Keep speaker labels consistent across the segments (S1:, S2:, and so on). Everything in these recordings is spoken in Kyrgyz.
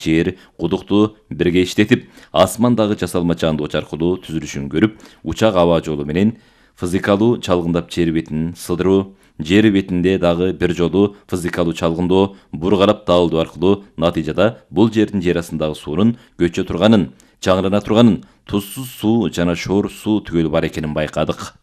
S1: жер, кудукту бирге иштетип, асмандагы жасалма чаңдоочу аркылуу түзүлүшүн көрүп, учак аба жолу менен физикалуу чалгындап жер бетин сыдыруу, жер бетинде дагы бир жолу физикалуу чалгындоо, бургарап дагылдоо аркылуу натыйжада бул жердин жер астындагы суунун көчө турганын, чаңырана турганын, тузсуз суу жана шоор суу түгөл бар экенин байкадык.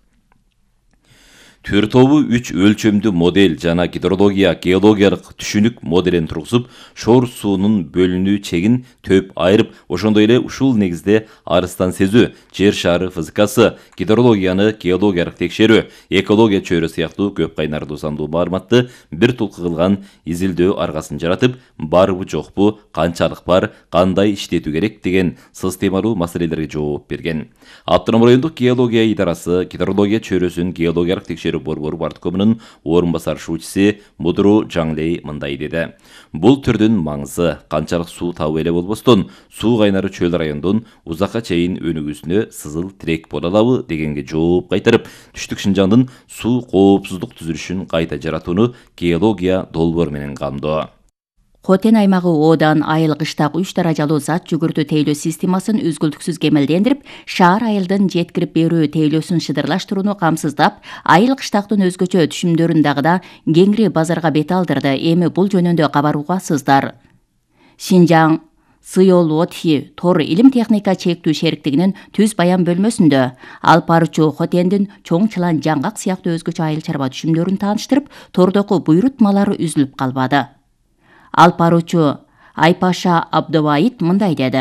S1: Төр тобу 3 өлчөмдүү модель жана гидрология, геологиялык түшүнүк моделин тургузуп, шоор суунун бөлүнүү чегин төп айырып, ошондой эле ушул негизде арыстан сезүү, жер шары физикасы, гидрологияны геологиялык текшерүү, экология чөйрө сыяктуу көп кайнарлуу сандуу маалыматты бир тулкы кылган изилдөө аргасын жаратып, барбы жокпу, канчалык бар, кандай иштетүү керек деген системалуу маселелерге жооп берген. Автоном райондук геология идарасы гидрология чөйрөсүнүн геологиялык текшерүү борбору парткомунун орун басар шуучусу Мудру Жаңлей мындай деди. Бул түрдүн маңызы канчалык суу табуу эле болбостон, суу кайнары чөл райондун узакка чейин өнүгүүсүнө сызыл тирек боло алабы дегенге жооп кайтарып, түштүк Шинжаңдын суу коопсуздук түзүлүшүн кайта жаратууну геология долбоору менен камдоо.
S2: Хотен аймагы Одан айыл кыштак 3 даражалуу зат жүгүртүү тейлөө системасын үзгүлтүксүз кемелдендирип, шаар айылдын жеткирип берүү тейлөөсүн шыдырлаштырууну камсыздап, айыл кыштактын өзгөчө түшүмдөрүн дагы да кеңири базарга бет алдырды. Эми бул жөнүндө кабар угасыздар. Шинжаң Сыйолотхи Тор илим техника чектүү шериктигинин түз баян бөлмөсүндө Алпарчу Хотендин чоң чылан жаңгак сыяктуу өзгөчө айыл чарба түшүмдөрүн тааныштырып, тордоку буйрутмалар үзүлүп калбады. Алпаручу Айпаша Абдубайит мындай деди.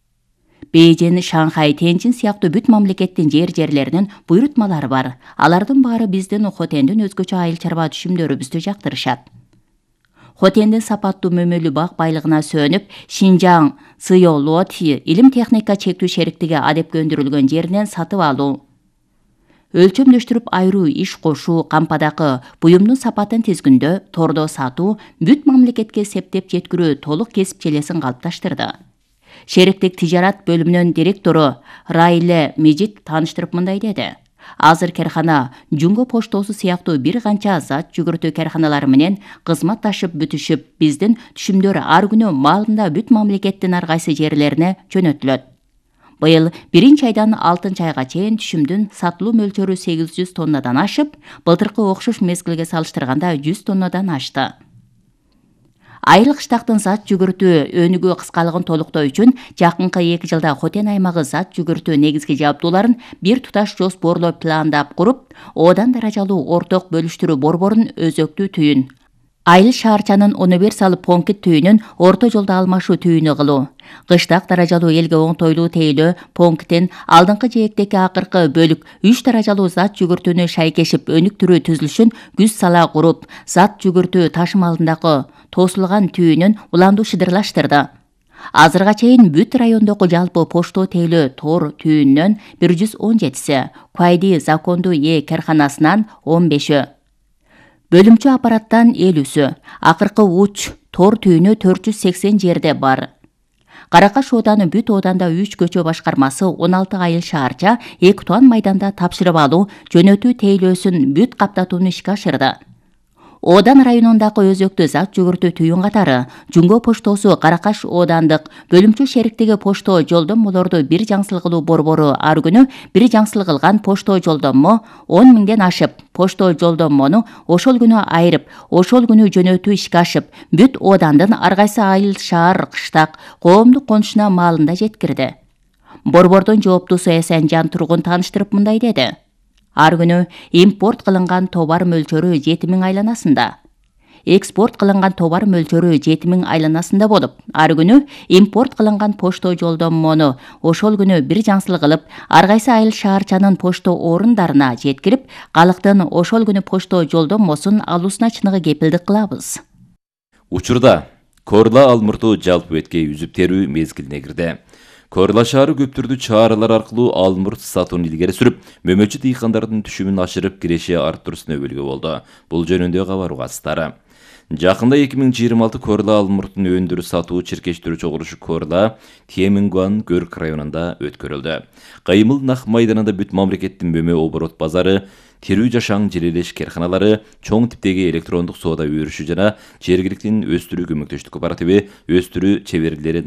S2: Бейжин, Шанхай, Тенчин сыяктуу бүт мамлекеттин жерлеринин буйрутмалары бар. Алардын баары биздин Хотендин өзгөчө айыл чарба түшүмдөрүбүздү жактырышат. Хотендин сапаттуу мөмөлүү бак байлыгына сөнүп, Шинжаң Сыйолотхи илим техника чектүү шериктиги адепке өндүрүлгөн жеринен сатып алуу, өлчөмдөштүрүп айыруу иш кошуу, кампадагы буюмдун сапатын тизгиндөө, тордо сатуу, бүт мамлекетке септеп жеткирүү толук кесип челесин калыпташтырды. Шериктик тижарат бөлүмүнүн директору Райле Мejit тааныштырып мындай деди. Азыр кархана Жунго поштосу сыяктуу бир канча зат жүгүртүү карханалары менен кызматташып бүтүшүп, биздин түшүмдөр ар күнү маалында бүт мамлекеттин ар кайсы жерлерине жөнөтүлөт. Быйыл 1 айдан 6 айга чейин түшүмдүн сатылуу мөлчөрү 800 тоннадан ашып, былтыркы окшош мезгилге салыштырганда 100 тоннадан ашты. Айыл кыштактын зат жүгүртүү өнүгүү кыскалыгын толуктоо үчүн жакынкы 2 жылда Хотен аймагы зат жүгүртүү негизги жабдууларын бир туташ жоспорлоо пландап куруп, Одан даражалуу орток бөлүштүрүү борборун өзөктүү түйүн, айыл шаарчанын универсал понкит түйүнүн орто жолдо алмашуу түйүнү кылуу, кыштак даражалуу элге оңтойлуу тейлөө понктин алдыңкы жээктеги акыркы бөлүк 3 даражалуу зат жүгүртүүнү шайкешип өнүктүрүү түзүлүшүн күз сала куруп, зат жүгүртүү ташыма алдындагы тосулган түйүнүн уланду шыдырлаштырды. Азырга чейин бүт райондогу жалпы пошто тейлөө тор түйүнүнөн 117си, Куайди закондуу ээ карханасынан 15-өө, бөлүмчө аппараттан 50-сү, акыркы уч тор түйүнү 480 жерде бар. Каракаш Ооданы бүт Ооданда 3 көчө башкармасы 16 айыл шаарча 2 туан майданда тапшырып алуу, жөнөтүү тейлөөсүн бүт каптатууну ишке ашырды. Одан районундагы өзөктүү зат жүгүртүү түйүн катары Жунго поштосу Каракаш Оодандык бөлүмчө шериктиги пошто жолдоммолорду бир жаңсыл кылуу борбору ар күнү бир жаңсыл кылган пошто жолдоммо 10 миңден ашып, пошто жолдоммону ошол күнү айырып, ошол күнү жөнөтүү ишке ашып, бүт Оодандын ар кайсы айыл шаар кыштак коомдук конушуна маалында жеткирди. Борбордун жооптусу Эсенжан Тургун тааныштырып мындай деди. Ар күнү импорт кылынган товар мөлчөрү 7000 айланасында. Экспорт кылынган товар мөлчөрү 7000 айланасында болуп, ар күнү импорт кылынган пошто жолдоммону ошол күнү бир жаңсыл кылып, ар кайсы айыл шаарчанын пошто орундарына жеткирип, калктын ошол күнү пошто жолдоммосун алуусуна чыныгы кепилдик кылабыз.
S1: Учурда Корла Алмурту жалпы бетке үзүп терүү мезгилине кирди. Корла шаары көптүрдүү чаралар аркылуу алмурт сатууну илгери сүрүп, мөмөчү дыйкандардын түшүмүн ашырып, киреше арттыруусуна өбөлгө болду. Бул жөнүндө кабар угасыздар. Жакында 2026 Корла алмуртун өндүрүү сатуу чиркештирүү чогулушу Корла Темингуан Көрк районунда өткөрүлдү. Кыймыл нак майданында бүт мамлекеттин мөмө оборот базары тирүү жашаң желелеш керканалары, чоң типтеги электрондук соода өрүшү жана жергиликтин өстүрүү көмөктөштүк кооперативи өстүрүү чеберлери